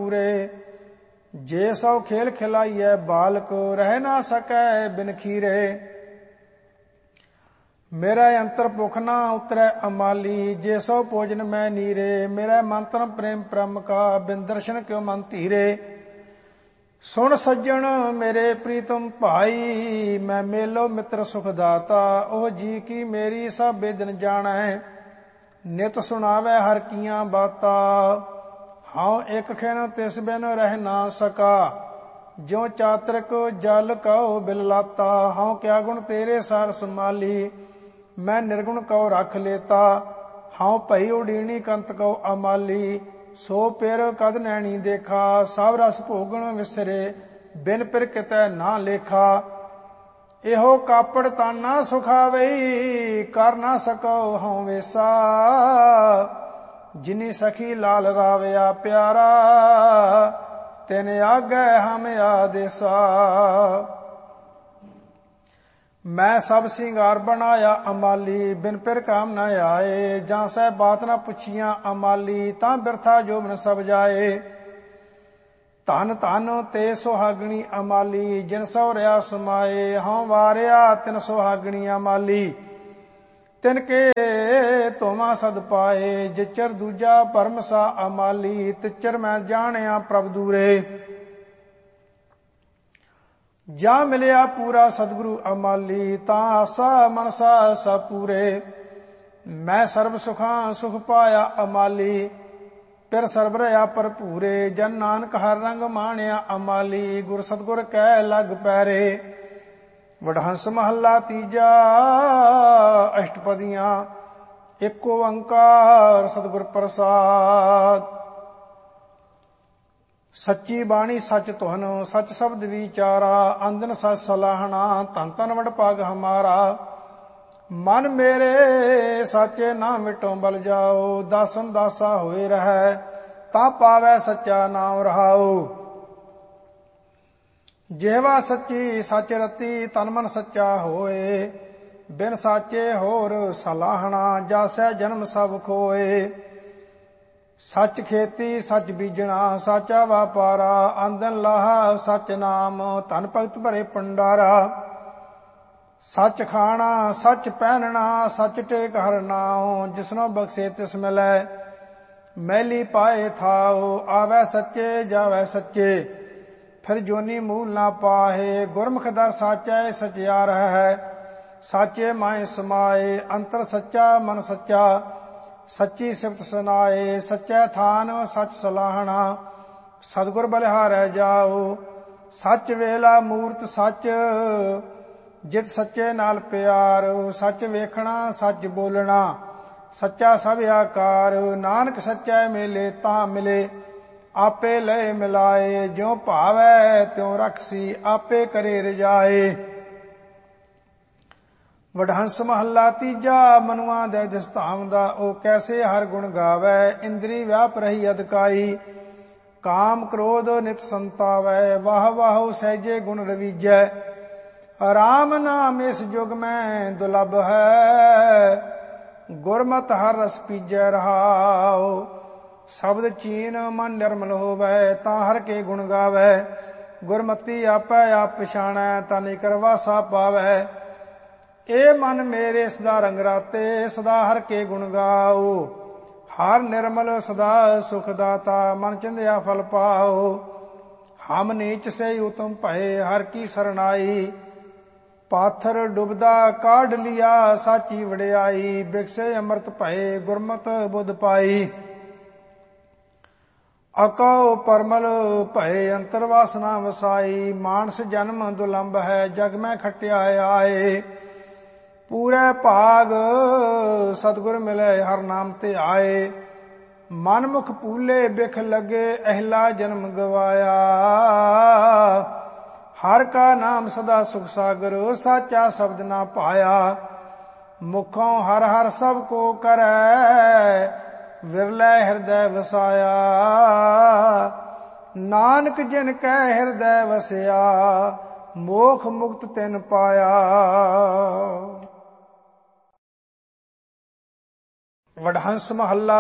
पूरे। जे सौ खेल खिलाइए बालक रह ना सकै बिन खीरे। मेरा अंतर भुख ना उतरै अमाली जे सौ भोजन मैं नीरे। मेरा मंत्र प्रेम परम का बिन दर्शन क्यों मन धीरे। सुन सज्जन मेरे प्रीतम भाई मैं मेलो मित्र सुखदाता। ओह जी की मेरी सब बेदन जानै नित सुनावे हर कियां बाता। हाँ एक खिन तिस बिन रह ना सका ज्यों चातरिक जल कहो बिल लाता। हाँ क्या गुण तेरे सार संभाली मैं निर्गुण कहो रख लेता। हाँ भई उडीनी कंत कहो अमाली सो पिर कद नैनी देखा। सब रस भोगण विसरे बिन पिर कितै ना लेखा। एहो कापड़ ताना सुखावई कर ना सको हूँ वेसा। जिनी सखी लाल रावया प्यारा तिन आगे हम आदेसा। मैं सब सिंगार बनाया अमाली बिन पिर काम न आए। जां सै बात न पुछिया अमाली तां बिरथा जोबन सब जाए। धन धन ते सुहागणी अमाली जिन सौरिया समाए। हाँ वारिया तिन सुहागणी अमाली तिनके तोमा सद पाए। जिचर दूजा परम सा अमाली तिचर मैं जानिया प्रभ दूरे। जा मिलिया पूरा सतगुरु अमाली तां आसा मनसा सब पूरे। मैं सर्व सुखा सुख पाया अमाली फिर सर्व रहा भरपूरे। जन नानक हर रंग माणिया अमाली गुर सतगुर कै लग पैरे। वडहंस महला तीजा अष्टपदियां एक ओंकार सतगुर प्रसाद। सच्ची बाणी सच तुहन सच शब्द विचारा। अंदन सच सलाहना धन धन वड भाग हमारा। मन मेरे साचे ना मिटो बल जाओ। दासन दासा होए रहे ता पावै सच्चा नाम रहाओ। जेवा सच्ची सच रती तन मन सच्चा होए। बिन साचे होर सलाहना जासै जन्म सब खोए। सच खेती सच बीजना साचा वापारा। आंदन लाहा सच नाम धन भगत भरे भंडारा। सच खाना सच पहनना सच टेक हर नाओ। जिसनो बख्शे तिस मिलै मैली पाए थाओ। आवे सच्चे जावे सच्चे फिर जोनी मूल ना पाहे। गुरमुख दर साचा सचियार है साचे माए समाए। अंतर सच्चा मन सच्चा सच्ची सिफत सुनाए। सच्चै थान सच सलाहना सतगुर बलिहारै जाओ। सच वेला मूरत सच जित सच्चे नाल प्यार। सच वेखना सच बोलना सच्चा सब आकार। नानक सच्चै मिले तां मिले आपे लय मिलाए। ज्यों भावै त्यों रखसी आपे करे रजाए। वडहंस महला तीजा मनुआ दे दिसताम दा ओ कैसे हर गुण गावै। इंद्री व्याप रही अदकाई काम क्रोध नित संतावै। वाह वाह सहजे गुण रवीजै राम नाम इस युग में दुर्लभ है। गुरमत हर रस पीजै रहाओ। शब्द चीन मन निर्मल होवै तां हर के गुण गावै। गुरमती आपै आप पछाणै तां निकर वासा पावै। ए मन मेरे सदा रंग राते सदा हर के गुण गाओ। हर निर्मल सदा सुख दाता मन चिंध्या फल पाओ। हम नीच से उत्तम भये हर की सरनाई। पाथर डुबदा काढ़ लिया साची वड़ियाई। बिकसे अमृत भये गुरमत बुध पाई। अकौ परमल भये अंतर वासना वसाई। मानस जन्म दुलंभ है जग में खटिया आए। पूरे भाग सतगुर मिले हर नाम ते आए। मन मुख पूले बिख लगे अहला जन्म गवाया। हर का नाम सदा सुख सागर साचा शब्द ना पाया। मुखों हर हर सब को करे विरले हृदय वसाया। नानक जिन कै हृदय वसया मोख मुक्त तिन पाया। वडहंस महला